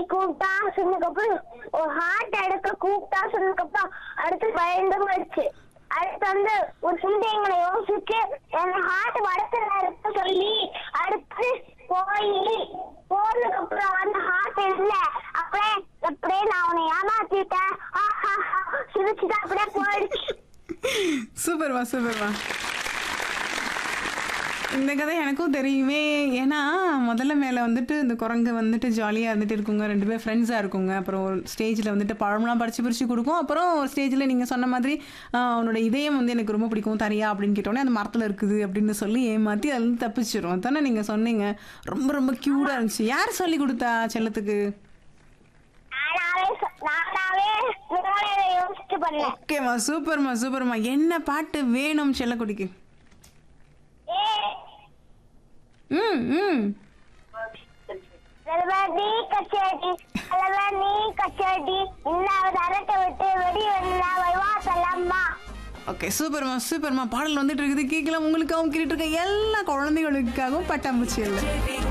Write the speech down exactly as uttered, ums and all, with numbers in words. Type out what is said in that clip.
கூப்பிட்டா சொன்னதுக்கப்புறம் ஒரு ஹார்ட் எடுக்க கூப்பிட்டா சொன்னதுக்கப்புறம் அடுத்து பயந்து போயிடுச்சு. அடுத்து வந்து ஒரு சிந்தைங்களை யோசிச்சு என் ஹார்ட் வடத்துல இருக்க சொல்லி அடுத்து போய் போனதுக்கு அப்புறம் அந்த ஹார்ட் இல்ல. அப்படியே அப்படியே நான் உன்னை ஏமாத்திட்டேன் சிரிச்சுதான் அப்படியே போயிடுச்சு. சூப்பர்மா சூப்பர்மா. இந்த கதை எனக்கும் தெரியுமே. ஏன்னா முதல்ல மேலே வந்துட்டு இந்த குரங்கு வந்துட்டு ஜாலியாக இருந்துட்டு இருக்குங்க, ரெண்டு பேர் ஃப்ரெண்ட்ஸாக இருக்குங்க. அப்புறம் ஒரு ஸ்டேஜில் வந்துட்டு பழம்லாம் பறித்து பறித்து கொடுக்கும். அப்புறம் ஒரு ஸ்டேஜில் நீங்கள் சொன்ன மாதிரி அவனோட இதயம் வந்து எனக்கு ரொம்ப பிடிக்கும் தரியா அப்படின்னு கேட்டோன்னே அந்த மரத்தில் இருக்குது அப்படின்னு சொல்லி ஏமாற்றி அதுலேருந்து தப்பிச்சிடும். அதானே நீங்கள் சொன்னீங்க. ரொம்ப ரொம்ப க்யூட்டாக இருந்துச்சு. யார் சொல்லி கொடுத்தா செல்லத்துக்கு? ஓகேம்மா சூப்பர்மா சூப்பர்மா. என்ன பாட்டு வேணும் செல்லக்குடிக்கு? ம் ம் செல்வதி கச்சேரி செல்வதி கச்சேரி இன்னாவது அரட்டை விட்டு வெடி வெடினா வைவா செல்லம்மா. ஓகே சூப்பர்மா சூப்பர்மா. பாடல் வந்துட்டு இருக்குது, கேட்கலாம். உங்களுக்காகவும் கேட்டுட்டு இருக்க எல்லா குழந்தைகளுக்காகவும் பட்டாம்பூச்சி இல்லை.